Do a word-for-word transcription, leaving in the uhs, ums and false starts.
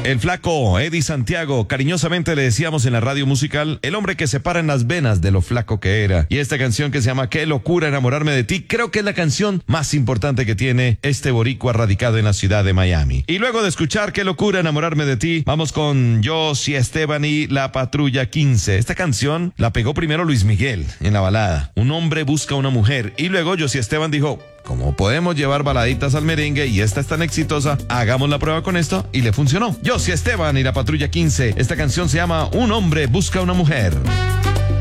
El flaco Eddie Santiago, cariñosamente le decíamos en la radio musical, el hombre que se para en las venas de lo flaco que era. Y esta canción que se llama Qué locura enamorarme de ti, creo que es la canción más importante que tiene este boricua radicado en la ciudad de Miami. Y luego de escuchar Qué locura enamorarme de ti, vamos con Josie Esteban y La Patrulla quince. Esta canción la pegó primero Luis Miguel en la balada. Un hombre busca una mujer. Y luego Josie Esteban dijo, como podemos llevar baladitas al merengue y esta es tan exitosa, hagamos la prueba con esto y le funcionó. Josie Esteban y La Patrulla quince. Esta canción se llama Un hombre busca una mujer.